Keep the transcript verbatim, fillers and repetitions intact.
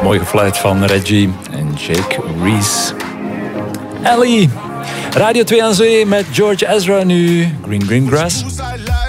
Mooi gefluit van Reggie en Jake Reese. Ellie. Radio twee aan Zee met George Ezra nu. Green Green Grass.